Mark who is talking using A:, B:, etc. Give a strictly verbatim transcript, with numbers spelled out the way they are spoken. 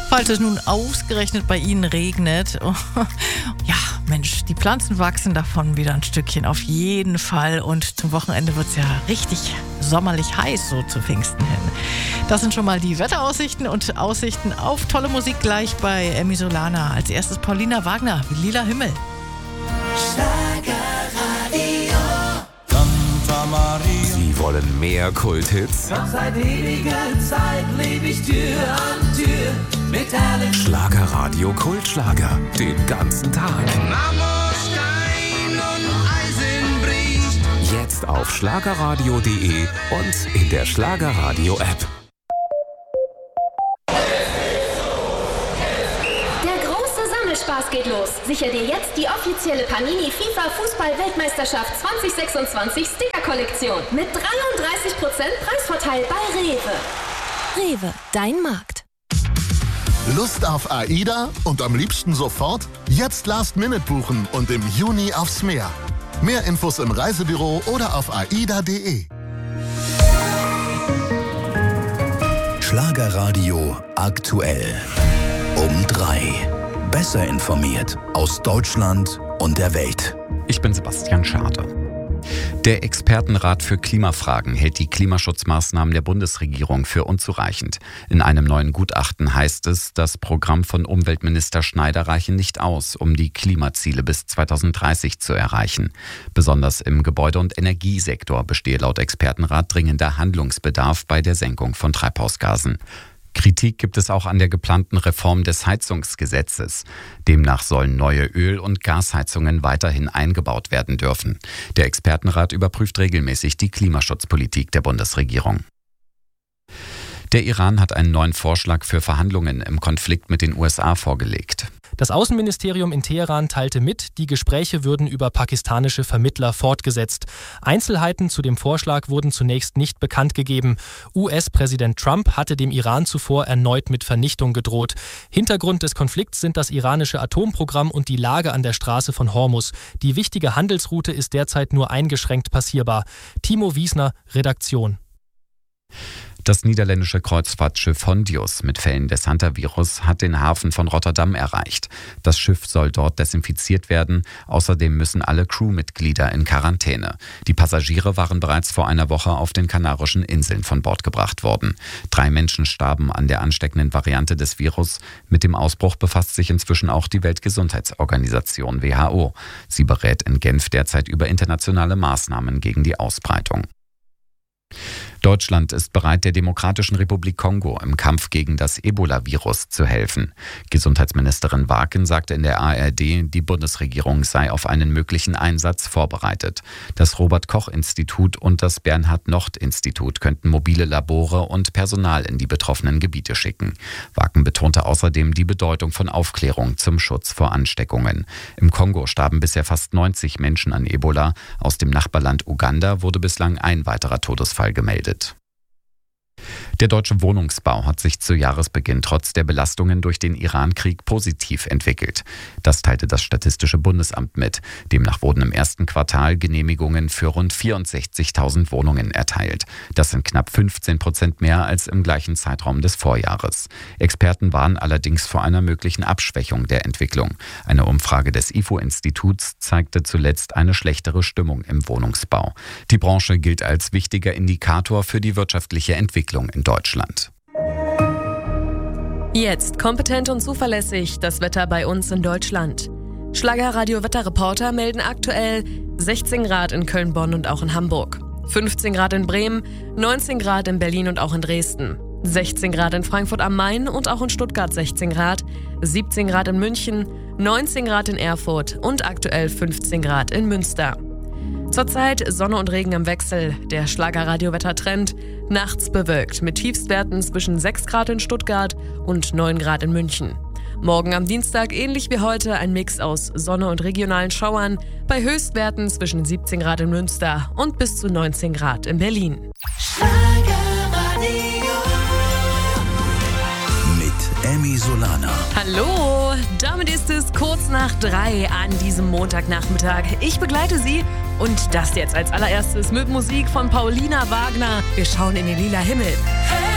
A: Falls es nun ausgerechnet bei Ihnen regnet, oh, ja, Mensch, die Pflanzen wachsen davon wieder ein Stückchen, auf jeden Fall. Und zum Wochenende wird es ja richtig sommerlich heiß, so zu Pfingsten hin. Das sind schon mal die Wetteraussichten und Aussichten auf tolle Musik gleich bei Emmy Solana. Als erstes Paulina Wagner, Lila Himmel.
B: Sie wollen mehr Kulthits?
C: Doch seit ewiger Zeit lebe ich Tür an Tür mit allen.
B: Schlagerradio Kultschlager, den ganzen Tag.
C: Marmor, Stein und Eisen bricht.
B: Jetzt auf schlagerradio punkt de und in der Schlagerradio-App.
D: Spaß geht los. Sicher dir jetzt die offizielle Panini FIFA Fußball-Weltmeisterschaft zwanzig sechsundzwanzig Sticker-Kollektion mit dreiunddreißig Prozent Preisvorteil bei Rewe. Rewe, dein Markt.
E: Lust auf AIDA und am liebsten sofort? Jetzt Last Minute buchen und im Juni aufs Meer. Mehr Infos im Reisebüro oder auf aida punkt de.
F: Schlagerradio aktuell. Um drei. Besser informiert aus Deutschland und der Welt.
G: Ich bin Sebastian Schade. Der Expertenrat für Klimafragen hält die Klimaschutzmaßnahmen der Bundesregierung für unzureichend. In einem neuen Gutachten heißt es, das Programm von Umweltminister Schneider reiche nicht aus, um die Klimaziele bis zweitausenddreißig zu erreichen. Besonders im Gebäude- und Energiesektor bestehe laut Expertenrat dringender Handlungsbedarf bei der Senkung von Treibhausgasen. Kritik gibt es auch an der geplanten Reform des Heizungsgesetzes. Demnach sollen neue Öl- und Gasheizungen weiterhin eingebaut werden dürfen. Der Expertenrat überprüft regelmäßig die Klimaschutzpolitik der Bundesregierung. Der Iran hat einen neuen Vorschlag für Verhandlungen im Konflikt mit den U S A vorgelegt.
H: Das Außenministerium in Teheran teilte mit, die Gespräche würden über pakistanische Vermittler fortgesetzt. Einzelheiten zu dem Vorschlag wurden zunächst nicht bekannt gegeben. U S-Präsident Trump hatte dem Iran zuvor erneut mit Vernichtung gedroht. Hintergrund des Konflikts sind das iranische Atomprogramm und die Lage an der Straße von Hormuz. Die wichtige Handelsroute ist derzeit nur eingeschränkt passierbar. Timo Wiesner, Redaktion.
G: Das niederländische Kreuzfahrtschiff Hondius mit Fällen des Hantavirus hat den Hafen von Rotterdam erreicht. Das Schiff soll dort desinfiziert werden. Außerdem müssen alle Crewmitglieder in Quarantäne. Die Passagiere waren bereits vor einer Woche auf den Kanarischen Inseln von Bord gebracht worden. Drei Menschen starben an der ansteckenden Variante des Virus. Mit dem Ausbruch befasst sich inzwischen auch die Weltgesundheitsorganisation W H O. Sie berät in Genf derzeit über internationale Maßnahmen gegen die Ausbreitung. Deutschland ist bereit, der Demokratischen Republik Kongo im Kampf gegen das Ebola-Virus zu helfen. Gesundheitsministerin Waken sagte in der A R D, die Bundesregierung sei auf einen möglichen Einsatz vorbereitet. Das Robert-Koch-Institut und das Bernhard-Nocht-Institut könnten mobile Labore und Personal in die betroffenen Gebiete schicken. Waken betonte außerdem die Bedeutung von Aufklärung zum Schutz vor Ansteckungen. Im Kongo starben bisher fast neunzig Menschen an Ebola. Aus dem Nachbarland Uganda wurde bislang ein weiterer Todesfall gemeldet. Der deutsche Wohnungsbau hat sich zu Jahresbeginn trotz der Belastungen durch den Iran-Krieg positiv entwickelt. Das teilte das Statistische Bundesamt mit. Demnach wurden im ersten Quartal Genehmigungen für rund vierundsechzigtausend Wohnungen erteilt. Das sind knapp fünfzehn Prozent mehr als im gleichen Zeitraum des Vorjahres. Experten warnen allerdings vor einer möglichen Abschwächung der Entwicklung. Eine Umfrage des I F O-Instituts zeigte zuletzt eine schlechtere Stimmung im Wohnungsbau. Die Branche gilt als wichtiger Indikator für die wirtschaftliche Entwicklung in Deutschland.
I: Jetzt kompetent und zuverlässig das Wetter bei uns in Deutschland. Schlagerradio-Wetterreporter melden aktuell sechzehn Grad in Köln, Bonn und auch in Hamburg, fünfzehn Grad in Bremen, neunzehn Grad in Berlin und auch in Dresden, sechzehn Grad in Frankfurt am Main und auch in Stuttgart sechzehn Grad, siebzehn Grad in München, neunzehn Grad in Erfurt und aktuell fünfzehn Grad in Münster. Zurzeit Sonne und Regen im Wechsel, der Schlagerradio-Wettertrend, nachts bewölkt mit Tiefstwerten zwischen sechs Grad in Stuttgart und neun Grad in München. Morgen am Dienstag ähnlich wie heute ein Mix aus Sonne und regionalen Schauern bei Höchstwerten zwischen siebzehn Grad in Münster und bis zu neunzehn Grad in Berlin.
F: Mit Emmy Solana.
I: Hallo, damit ist es kurz nach drei an diesem Montagnachmittag. Ich begleite Sie und das jetzt als allererstes mit Musik von Paulina Wagner. Wir schauen in den lila Himmel. Hey!